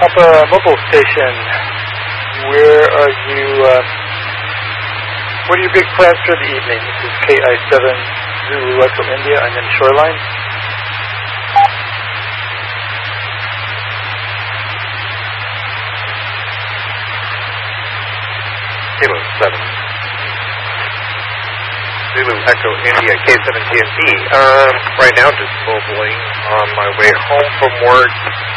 Papa Mobile Station, where are you, what are your big plans for the evening? This is KI-7 Zulu Echo India, and then Shoreline. Kilo 7. Zulu Echo India, K7 TNT. Right now just mobiling on my way home from work.